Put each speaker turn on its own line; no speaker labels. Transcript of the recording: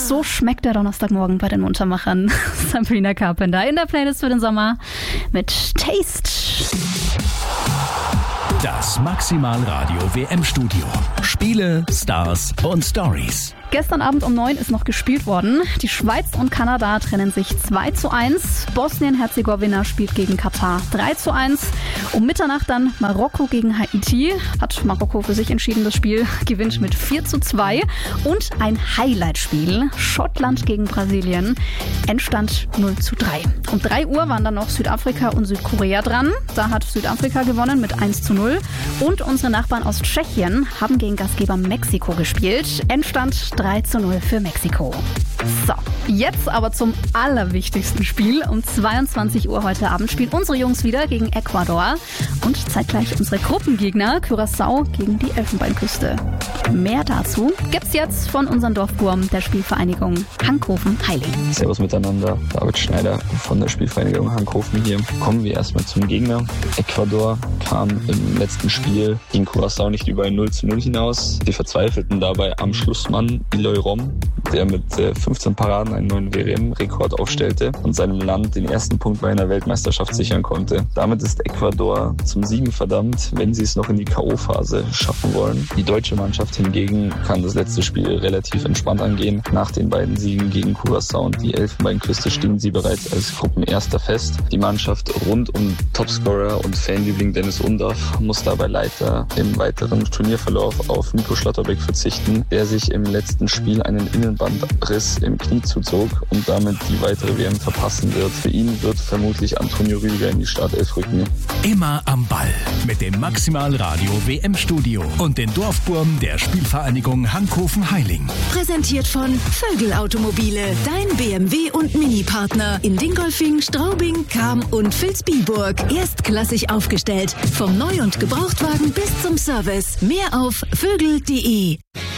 So schmeckt der Donnerstagmorgen bei den Muntermachern. Sabrina Carpenter in der Playlist für den Sommer mit Taste.
Das Maximal Radio WM-Studio. Spiele, Stars und Stories.
Gestern Abend um 9 ist noch gespielt worden. Die Schweiz und Kanada trennen sich 2:1. Bosnien-Herzegowina spielt gegen Katar 3:1. Um Mitternacht dann Marokko gegen Haiti. Hat Marokko für sich entschieden, das Spiel gewinnt mit 4:2. Und ein Highlight-Spiel. Schottland gegen Brasilien. Endstand 0:3. Um 3 Uhr waren dann noch Südafrika und Südkorea dran. Da hat Südafrika gewonnen mit 1:0. Und unsere Nachbarn aus Tschechien haben gegen Gastgeber Mexiko gespielt. Endstand 3:0 für Mexiko. So, jetzt aber zum allerwichtigsten Spiel. Um 22 Uhr heute Abend spielen unsere Jungs wieder gegen Ecuador. Und zeitgleich unsere Gruppengegner Curaçao gegen die Elfenbeinküste. Mehr dazu gibt's jetzt von unserem Dorfburm der Spielvereinigung Hankhofen-Heiling.
Servus miteinander, David Schneider von der Spielvereinigung Hankhofen hier. Kommen wir erstmal zum Gegner. Ecuador kam im letzten Spiel gegen Curaçao nicht über ein 0:0 hinaus. Sie verzweifelten dabei am Schlussmann Eloy Rom, der mit 15 Paraden einen neuen WM-Rekord aufstellte und seinem Land den ersten Punkt bei einer Weltmeisterschaft sichern konnte. Damit ist Ecuador zum Siegen verdammt, wenn sie es noch in die K.O.-Phase schaffen wollen. Die deutsche Mannschaft hingegen kann das letzte Spiel relativ entspannt angehen. Nach den beiden Siegen gegen Curaçao und die Elfenbeinküste stehen sie bereits als Gruppenerster fest. Die Mannschaft rund um Topscorer und Fanliebling Dennis Undaff muss dabei leider im weiteren Turnierverlauf auf Nico Schlotterbeck verzichten, der sich im letzten Spiel einen Innenbandriss im Knie zuzog und damit die weitere WM verpassen wird. Für ihn wird vermutlich Antonio Rüdiger in die Startelf rücken.
Immer am Ball mit dem Maximal Radio WM-Studio und den Dorfburm der Spielvereinigung Hankhofen-Heiling.
Präsentiert von Vögel Automobile, dein BMW- und Mini-Partner in Dingolfing, Straubing, Cham und Vilsbiburg. Erstklassig aufgestellt, vom Neu- und Gebrauchtwagen bis zum Service. Mehr auf vögel.de.